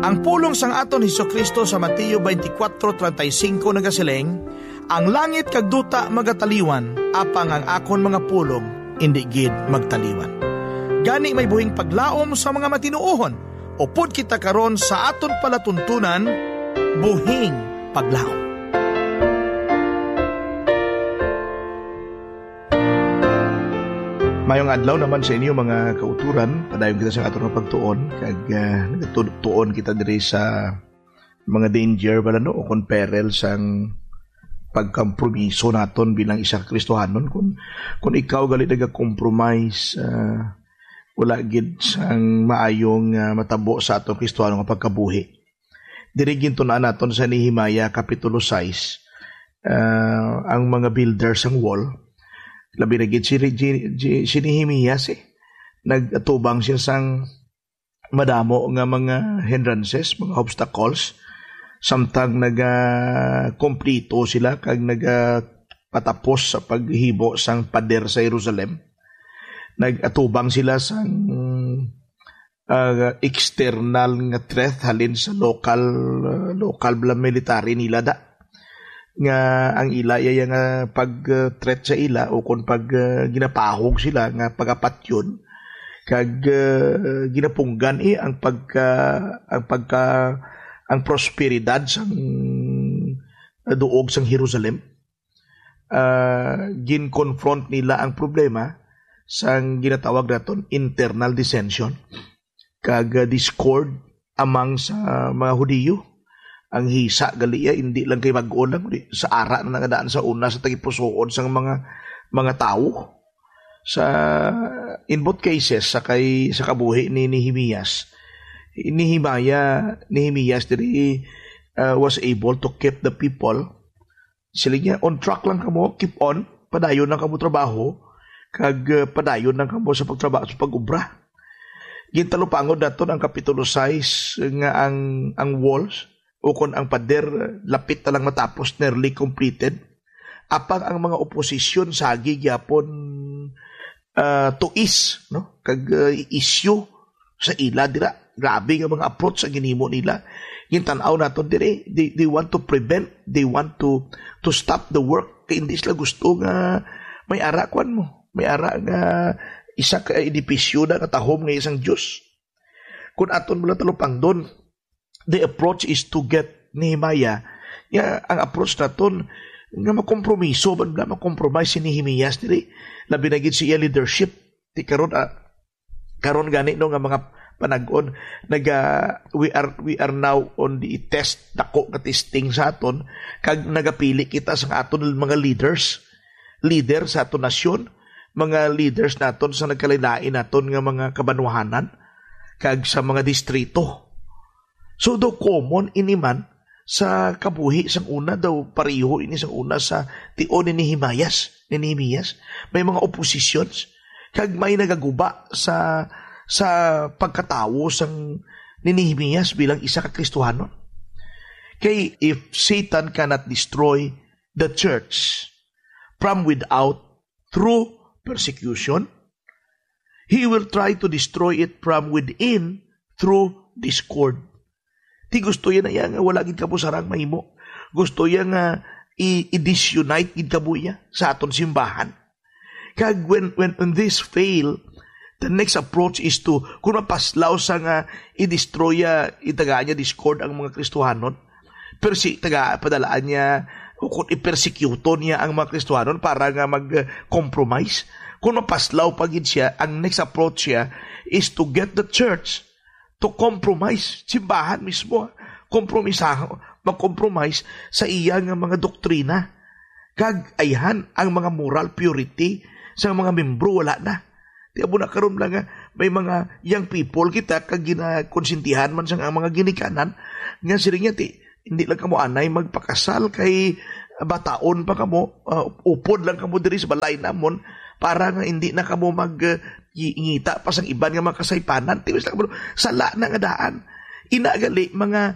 Ang pulong sang aton Hesukristo sa Mateo 24:35 nagasiling, ang langit kag duta magataliwan, apang ang akon mga pulong indi gid magtaliwan. Gani may buhing paglaom sa mga matinuohon, upod kita karon sa aton palatuntunan, buhing paglaom. Mayong adlaw naman sa inyo mga kauturan, padayon kita sa aton pagtuon, kag nagtuon kita diri sa mga danger bala no o kon peril sang pagkompromiso naton bilang isa ka Kristohanon. Kung ikaw gali naga-compromise, wala gid sang maayong matabo sa aton Kristohanon nga pagkabuhi. Diri gintunaan naton sa Nehemiah kapitulo 6, ang mga builders sang wall, labi na gid si Nehemias nagatubang siya sang madamo nga mga hindrances, mga obstacles, samtang naga-kompleto sila kag nagapatapos sa paghibo sang pader sa Jerusalem. Nagatubang sila sang external nga threat halin sa local military nila nga ang ila iya nga pag-threat sa ila o kung pag ginapahog sila nga pagapatyon kag ginapunggan ang prosperidad sang duog sang Jerusalem. Gin-confront nila ang problema sang ginatawag naton internal dissension kag discord among sa mga Hudiyo. Ang hisa galiya hindi lang kay mag-on lang sa ara na nangadaan sa una sa tagipusoon sang mga tao. Sa in both cases sa kabuhi ni Nehemias, Nehemias diri was able to keep the people. Sila niya on track lang kamo, keep on, padayon lang kamo trabaho kag padayon lang kamo sa pagtrabaho sa pag-ubra. Gintalupangod naton ang kapitulo 6 nga ang walls o kung ang pader lapit na lang matapos, nearly completed. Apang ang mga oposisyon sagi gyapon tuis, no? Kag issue sa ila dira. Grabe nga mga approach sa ginimo nila. Yung tanaw naton dire, they want to prevent, they want to stop the work. Kaya hindi sila gusto nga may ara kwan mo. May ara nga isa ka edipisyo na katahom nga isang Diyos. Kung aton mula talupang doon, the approach is to get Nehemiah. Ang approach naton nga makompromiso, makompromise si Nehemias diri. Labi na gid siya leadership. Ti karon gani no nga mga panag-on we are now on the test, dako nga testing sa aton kag nagapili kita sa aton mga leader sa aton nasyon, mga leaders naton sa nagkalain naton nga mga kabanwahanan kag sa mga distrito. So daw common ini man sa kabuhi sang una daw pareho ini sang una sa tion ni Nehemias. May mga oppositions kag may nagaguba sa pagkatawo sang ni Nehemias bilang isa ka Kristohanon. Kay if Satan cannot destroy the church from without through persecution, he will try to destroy it from within through discord. Ti gusto yan na wala gid kamo sarang mahimo. Gusto yan nga i-disunite gid kamo sa aton simbahan. Kag when this fail, the next approach is to kung mapaslaw sa nga i-destroy itaga niya discord ang mga Kristohanon, padalaan niya o kung i-persecute niya ang mga Kristohanon para nga mag-compromise. Kung mapaslaw pagid siya, ang next approach siya is to get the church to compromise, simbahan mismo, mag-compromise sa iya nga mga doktrina. Kag ayhan ang mga moral purity sa mga membro, wala na. Di abo na karon lang nga, may mga young people kita, kag ginakonsintihan man sa mga ginikanan, nga siring niya, hindi lang kamo anay magpakasal kay bataon pa kamo, upod lang kamo diri sa balay namon, para nga hindi na kamo ngita pa sang iban nga makasaypanan. Tiwis lang mo, sala na nga daan. Inagali, mga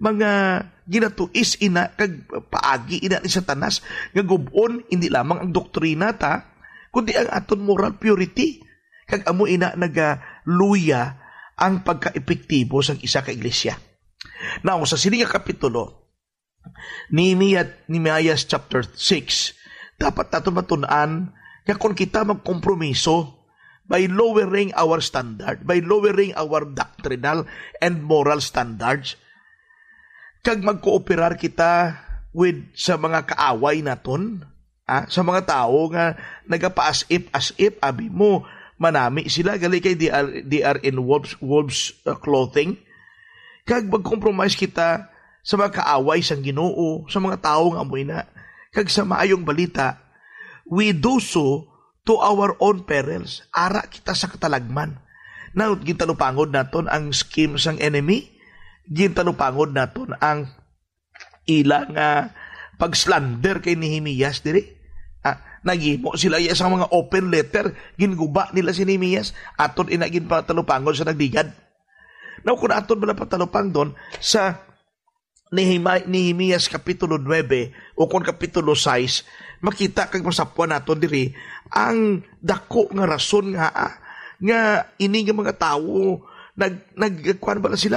ginatuis kag paagi ni Satanas, nga gubon, hindi lamang ang doktrina kundi ang aton moral purity. Kag amo nagaluya ang pagka-epektibo sang isa ka iglesia. Now, sa sini nga kapitulo, Nehemiah chapter 6, dapat nato matun-an nga kung kita magkompromiso by lowering our standard, by lowering our doctrinal and moral standards, kag magkooperar kita with sa mga kaaway naton, sa mga tao nga nagapaas-if abi mo manami sila gali kay they are in wolves clothing, kag magkompromise kita sa mga kaaway sang Ginoo, sa mga tao nga amoy na, kag sa maayong balita, we do so to our own perils. Ara kita sa katalagman. Now, gintanupangod naton ang scheme sang enemy, gintanupangod naton ang ilang pag-slander kay Nehemias diri. Nagimo sila sa mga open letter, ginguba nila si Nehemias, aton inagin patalupangod sa nagdigad. Now, kung aton wala patalupang doon sa Nehemias kapitulo 9 o kung kapitulo 6, makita kag masapuan naton diri ang dako nga rason nga ini nga mga tawo nagkuan ba sila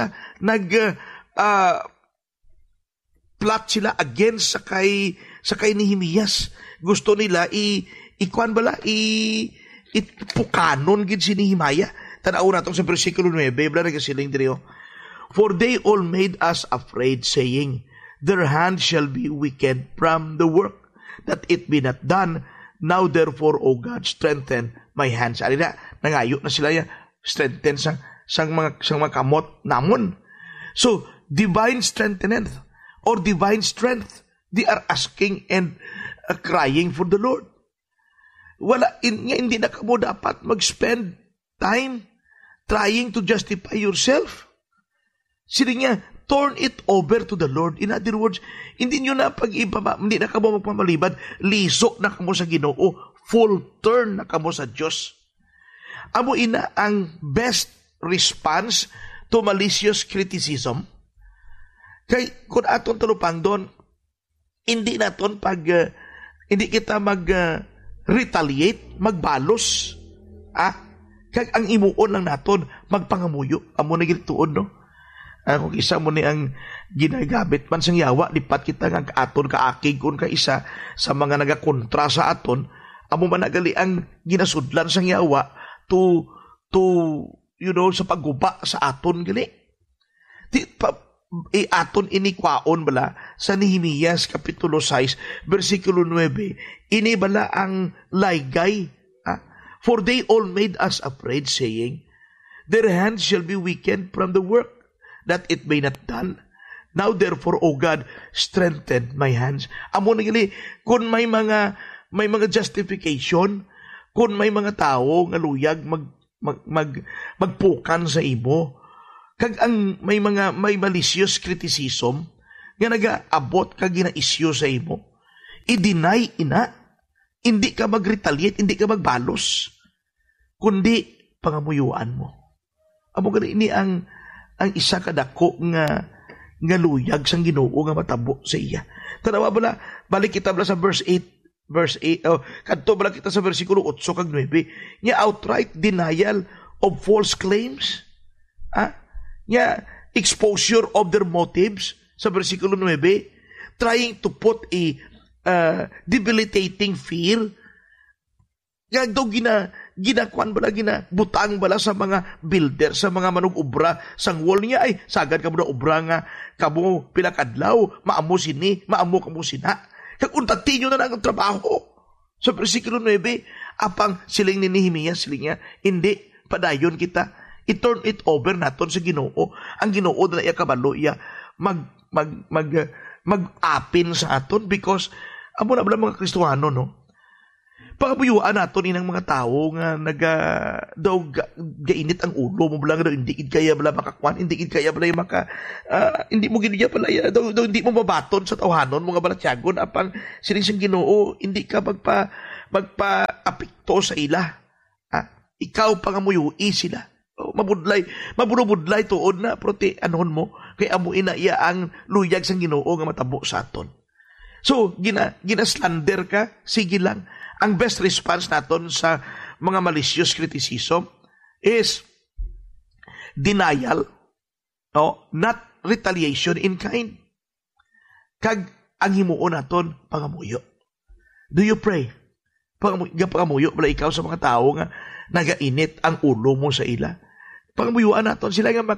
plot sila against sa kay Nehemias. Gusto nila ikuan bala ipukanon gid si Nehemiah. Tanaw naton sa bersikulo 9, bla nagasiling diri. For they all made us afraid, saying, their hand shall be weakened from the work, that it be not done. Now therefore, O God, strengthen my hands. Alina, nangayo na sila ya, strengthen sang mga kamot namon. So, divine strengtheneth, or divine strength, they are asking and crying for the Lord. Hindi na kamo dapat mag-spend time trying to justify yourself. Sila niya, turn it over to the Lord. In other words, hindi nyo na hindi na kamo magpamalibad, liso na kamo sa Ginoo, full turn na kamo sa Diyos. Amo ina ang best response to malicious criticism. Kay kung aton talupang doon, hindi naton hindi kita retaliate, magbalos. Kag ang imuon lang naton, magpangamuyo. Amo na ginituon, no? Kung isa mo ni ang ginagamit man sang yawa, lipat kita nga aton kaakig kung ka isa sa mga nagakontra sa aton, amo man nagali ang ginasudlan sang yawa to sa pagguba sa aton gali. Aton inikwaon bala sa Nehemias kapitulo 6 versikulo 9, ini bala ang laygay. For they all made us afraid, saying, their hands shall be weakened from the work, that it may not done. Now therefore, O God, strengthen my hands. Amo na gali, kung may mga justification, kung may mga tao nga luyag magpukan sa imo, kag ang may malicious criticism nga nagaabot kag gina-issue sa imo, i-deny ina, hindi ka mag-retaliate, hindi ka magbalos, kundi pangamuyuan mo. Amo gali ini ang isa kadako nga luyag sang Ginoo nga matabo sa iya. Tanawa bala, balik kita bala sa verse 8, kadto bala kita sa bersikulo 8 kag 9, nya outright denial of false claims, nya exposure of their motives sa bersikulo 9, trying to put a debilitating fear, nga daw ginakuan bala, butang bala sa mga builder, sa mga manug-ubra sang wall niya, ay sagad kamo na ubra nga kamo pilakadlaw, maamo sini, maamo kamo sina. Kag untati nyo na ang trabaho. Sa versikulo 9, apang siling ni Nehemias, siling niya, hindi, padayon kita, i-turn it over naton sa Ginoo. Ang Ginoo na iya kabalo, iya mag-apin sa aton, because amo na bala mga Kristohano, no? Pagabuyuan naton inang mga tao nga gainit ang ulo mo bala nga daw hindi kaya bala makakwan, hindi kaya bala hindi mo ginigya pala daw hindi mo mabaton sa tawhanon mga balatyagon apang sining siyang Ginoo, hindi ka magpa-apekto sa ila. Ikaw pangamuyui sila. Mabudlay tuod na prote anon mo kay amo ina iya ang luyag sang Ginoo nga matabo sa aton. So ginaslander ka, sige lang. Ang best response naton sa mga malicious criticism is denial, not retaliation in kind. Kag ang himuon naton pangamuyo. Do you pray? Pangamuyo bala ikaw sa mga tao nga nagainit ang ulo mo sa ila. Pangamuyuan naton sila nga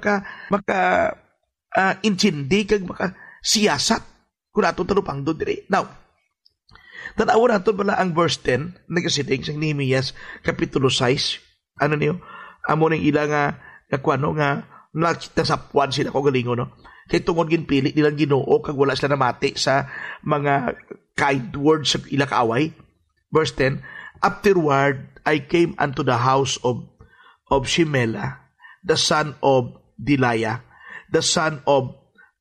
intindi kag maka siyasat kung naton talupang doon dire. Now, tanaw naton pala ang verse 10 nagasiling sa Nehemias kapitulo 6. Ano niyo? Amo ning ila nga kuano nga nasapuan sila ko galingon no. Kay tungod ginpili nilang Ginoo kag wala sila namati sa mga kind words sa ila kaaway. Verse 10, afterward I came unto the house of Shemela, the son of Delaiah, the son of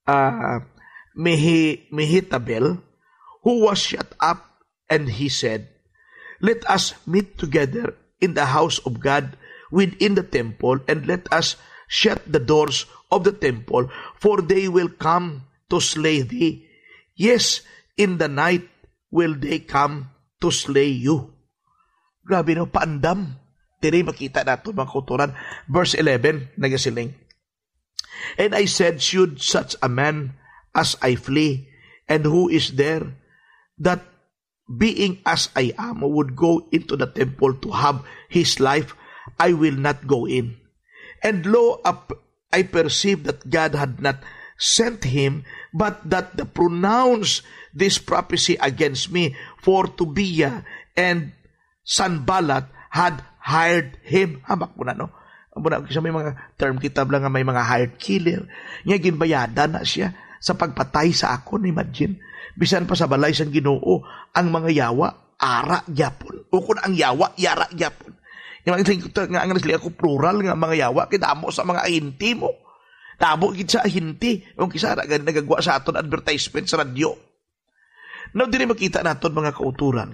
Mehetabel, who was shut up, and he said, let us meet together in the house of God within the temple, and let us shut the doors of the temple, for they will come to slay thee. Yes, in the night will they come to slay you. Grabe no, paandam. Tiri makita nato mga kauturan. Verse 11, nagasiling. And I said, should such a man as I flee, and who is there, that being as I am, would go into the temple to have his life, I will not go in. And lo, I perceived that God had not sent him, but that the pronounce this prophecy against me, for Tobiah and Sanballat had hired him. Hamak mo na, no? Muna, kasi may mga term kitab lang nga may mga hired killer. Nga ginbayada na siya sa pagpatay sa akon, imagine. Bisan pa sa balay sang Ginoo, ang mga yawa, ara gyapon. O kung ang yawa, yara gyapon. Yung mga nga ang ako plural nga mga yawa, kitamo sa mga ahinti mo. Tabo gid sa ahinti. Yung kisara, nagagawa sa aton advertisement sa radyo. Now, din makita naton mga kauturan.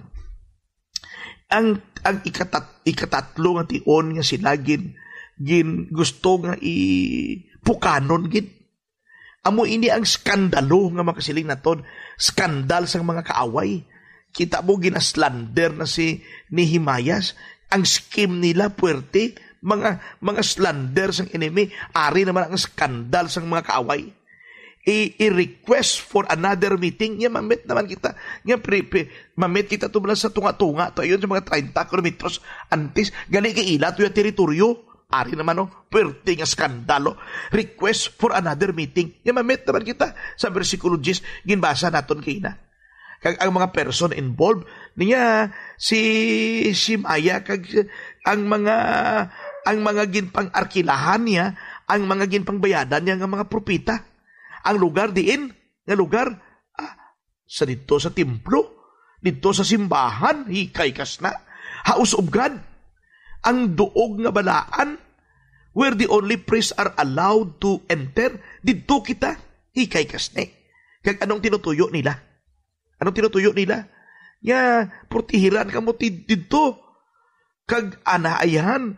Ang ikatatlo nga tion nga sila gin gusto nga ipukanon gid. Amo ini ang skandalo nga makasiling naton, skandal sang mga kaaway. Kita mo ginaslander na si Nehemias. Ang scheme nila puwerte, mga slander sang enemy, ari naman ang skandal sang mga kaaway. I-request for another meeting, nga mamit naman kita, nga mamit kita tumula sa tunga-tunga, to yun sa mga 30 kilometros antes, gali kay ila, to yung teritoryo, ari naman no, puwerte nga skandalo, request for another meeting, nga mamit naman kita, sa versikulo 10, ginbasa naton kay na. Kag ang mga person involved niya si Maya kag ang mga ginpang arkilahan niya, ang mga ginpang bayadan niya nga mga propeta. Ang lugar diin, nga lugar sa dito sa templo, dito sa simbahan, hikay kas na. House of God, ang duog nga balaan where the only priests are allowed to enter, dito kita, hikay kas na. Kag anong tinutuyo nila? Anong tinutuyo nila? Purtihiran ka mo dito. Kag anaayahan,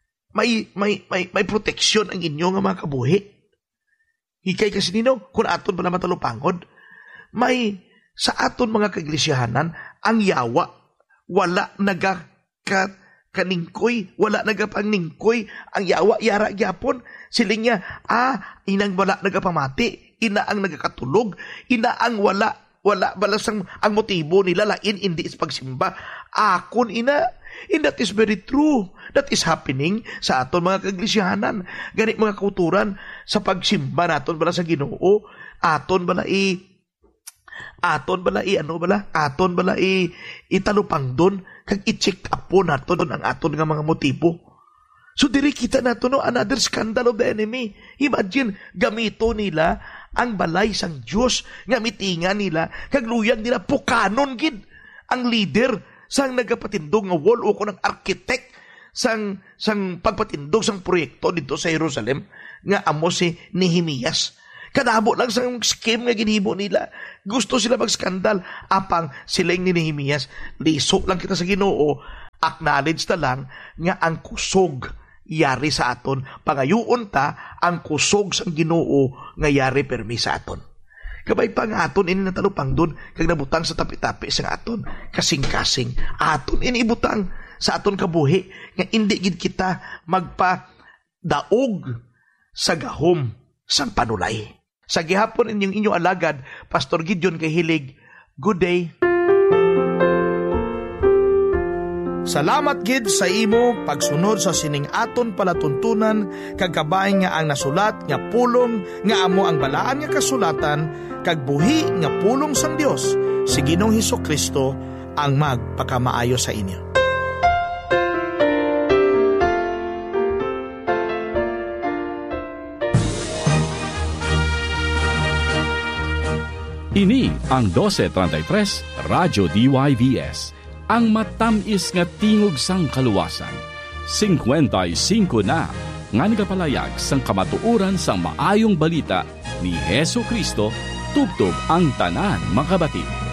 may proteksyon ang inyo nga mga kabuhi. Hikay kasi nino, kung aton pala matalupangod, may sa aton mga kaiglisyahanan, ang yawa, wala kaningkoy, wala nagapaningkoy, ang yawa, yara gyapon, siling niya, inang wala nagapamati, ina ang nagakatulog, ina ang wala balasang ang motibo nila lain hindi is pagsimba. Akon ina, and that is very true. That is happening sa aton mga kaiglisyahanan. Ganit mga kauturan sa pagsimba naton bala sa Ginoo, aton bala italupang don kag i-check up po naton ang aton nga mga motibo. So diri kita naton no, another scandal of the enemy. Imagine gamito nila ang balay sang Dios nga mitingan nila kag luyag nila pukanon gid ang leader sang nagapatindog nga wall o kunang architect sang pagpatindog sang proyekto dito sa Jerusalem nga amo si Nehemias. Kadamo lang sang scheme nga ginhibo nila. Gusto sila magskandal apang silang ni Nehemias. Liso lang kita sa Ginoo, acknowledge ta lang nga ang kusog yari sa aton, pangayuon ta ang kusog sang Ginoo nga yari permi sa aton. Kabay pa nga aton ini natalupang dun kag nabutang sa tapi-tapi sang aton kasing-kasing aton ini ibutang sa aton kabuhi nga indi gid kita magpa daog sa gahom sang panulay. Sa gihapon inyong alagad, Pastor Gideon kay Hilig, good day. Salamat gid sa imo pagsunod sa sining aton palatuntunan kag kabay nga ang nasulat nga pulong nga amo ang balaan nga kasulatan kag buhi nga pulong sang Dios si Ginoong Hesukristo ang magpakamaayo sa inyo. Ini ang 1233 Radyo DYVS, ang matamis nga tingog sang kaluwasan. 55 na nga nagapalayag sang kamatuuran sang maayong balita ni Hesukristo tubtob ang tanan makabati.